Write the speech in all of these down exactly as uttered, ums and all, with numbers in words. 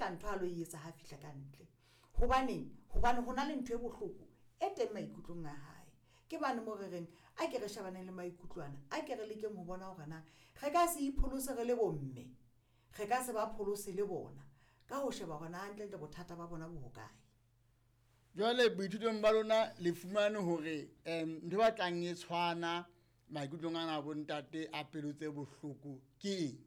tseba ntho a lo etsa ha fihla ka ntle hobane hobane hona le ntho e bohloko e teng maikutlong a hae ke bana mo re reng a ke re shebane le maikutlwana a ke re le ke mo bona hore na re ka se ipholose re le bomme re ka se ba pholose le bona ka ho sheba hona hantle le bothata ba bona bo hokae. Jwale boithutong ba lona le fumane hore em ntho ba tlang e tshwana maikutlong ana bo ntate a pelotse bohloko ke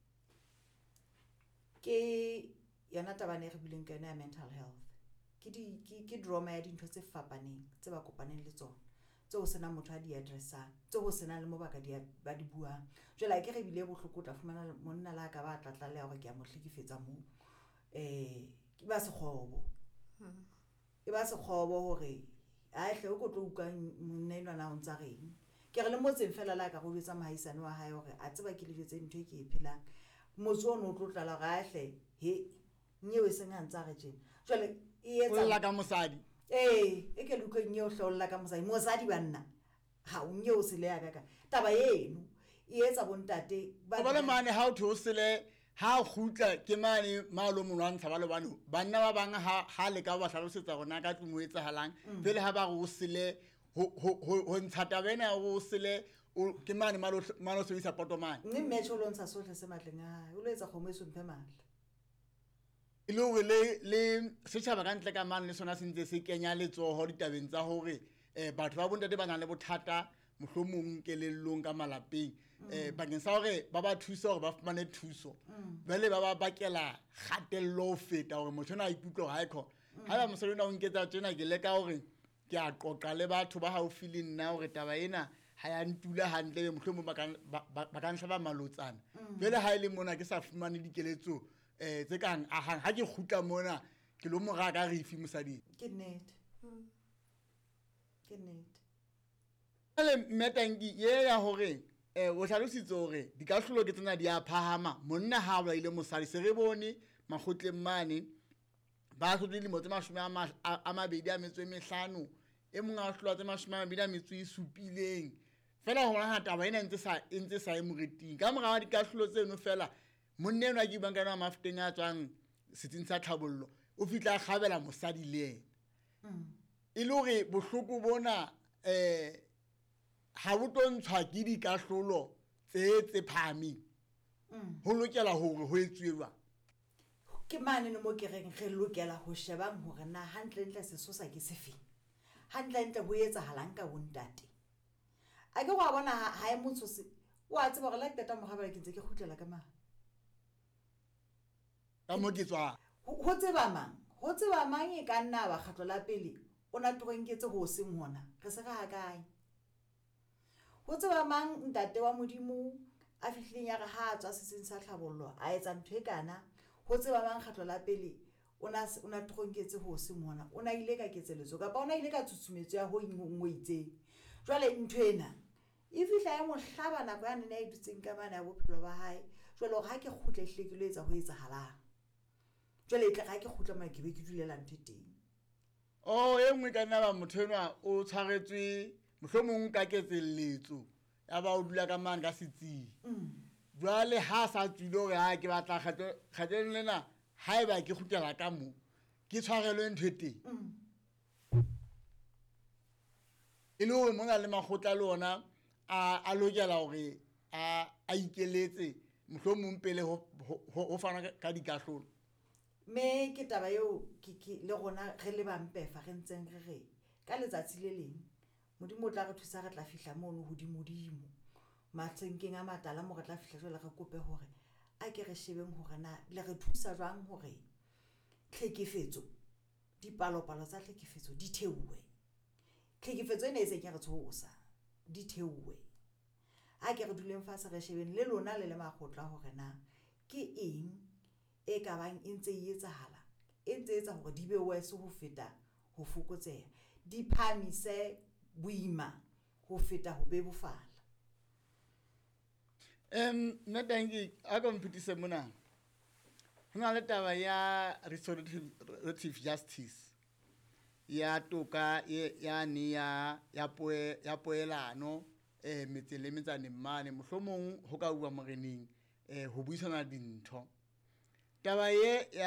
ke yana tabane re bileng ka yona ya mental health ke di ke drama ya dintho tse fapaneng tse ba kopaneng le tsona tse ho sena motho a di addressa tse ho sena le mo baka di ba di buang jwale ke re bile bohloko tla fumana monna la ka ba tlatla le hore ke a mo hlekefetsa mo eh ke ba se khobo e ba se khobo hore a hle o go tlo uka monna na o ntsa reng ke re le motseng fela la ka go betsa mahaisane wa hae hore a tseba ke le jetse ntho e ke e phelang motso no tlo tla la ga hle he nyewe se nga ntsa re tjena jwale e etsa la ka mosadi eh e ke luka nyewe hlolla ka mosadi mosadi banna ha o nyewe se le ya ka taba yeno e etsa bontate ba ba le mane how to sele ha khutla ke mane malo monwantsha ba le bano banna ba bang ha ha le ka ba hlalosetsa rona ka tlumo etsa halang pele ha ba go sele ho ho ho ntshata bena go sele ke mane malo malo se isa potomane nne metho lo ntsa sohle se matleng a o lo etsa khomo eso mphe matla ile o le le setjhaba ka ntle ka mane le sona sentse se kenya letsoho ditabeng tsa hore eh batho ba bontate ba nang le bothata mohlomong kelellong ka malapeng eh bakeng sa hore ba ba thusa hore ba fumane thuso bele ba ba bakela khatello feta hore motho na ikutlwa ha ekho ha ba moselona o nketsa tsena ke le ka hore ke a qoqa le batho ba haufi le nna hore taba ena ha ya ntula hantle mohlomong ba kan ba kan hlaba malotsana bele ha ile mona ke sa fumane dikeletso eh tse kang a ha ke khutla mona ke lo mora ka re ifi mosading ke net ke net le metangi ye ya hore eh o hlalositse hore dikahlolo ke tsena di a phahama monna ha ba ile mosadi se re bone makgotleng mane ba hlotse le motse mashome a mabedi a metso e mehlano e mong a hlola tse mashome a mabedi a metso e supileng fela hona ha taba ena ntse sa ntse sa e moreting ka mora wa dikahlolo tseno fela monna ena ke bang kana mafteng a tswang setsing sa tlhabollo o fitla kgabela mosadi le yena e le hore bohloko bona eh ha botontshwa ke dikahlolo tse tse phahameng ho lokela hore ho etsuwa ke mane no mo ke reng re lokela ho shebang hore na hantle ntle sesosa ke sefe hantle ntle ho etsa halang ka bontate a ke wa bona ha e motho se wa tseba gore la tata mo gabela ke ntse ke khutlela ka ma ka mo ke tswa ho tseba mang ho tseba mang e ka nna ba khatlo la pele o na tlonketse ho seng hona re se ga kae ho tseba mang ntate wa modimo a fihlileng ya re ha tswa setseng sa tlhabollo a etsa ntho e kana ho tseba mang khatlo la pele o na o na tlonketse ho seng hona o na ile ka ketseletso ka ba o na ile ka tsutsumetso ya ho ngwe jwale ntho ena e fihla ya mohlaba nako ya nne e dutseng ka bana ya bophelo ba hae jwale hore ha ke khutle hlekelo etsa ho etsa halang jwale e tla ga ke khutla ma ke be ke dulela ntho teng oh e ngwe kana ba motho enwa o tshwaretswe mohlomong ka ketseletso ya ba o dula ka mane ka setsi jwale ha sa tsilo re ha ke batla kgatlo kgatleng lena ha eba ke khutela ka mo ke tshwarelwe ntho teng e le hore mona le makgotla le ona a a lokela hore a a ikeletse mohlomong pele ho ho fana ka dikahlolo me ke taba eo ke le gona re le bampefa re ntseng re re ka letsatsi le leng modimo tla re thusa re tla fihla mono hodimodimo matsenkeng a matala mo re tla fihla jwale re kope hore a ke re shebeng hore na le re thusa jwang hore tlhekefetso dipalopalo tsa tlhekefetso di theuwe tlhekefetso ene e se ke re tshosa di theuwe a ke re duleng fa se re shebeng le lona le le magotla hore na ke eng e ka bang e ntse e etsahala e ntse etsa hore di be wese ho feta ho fokotseha di phamise boima ho feta ho be bofala em nna tangi a ka mpitise mona hona le taba ya restorative justice ya toka ya ni ya ya poe ya poelano eh metsele metsane mane mohlomong ho ka bua moreneng eh ho buisana dintho taba ye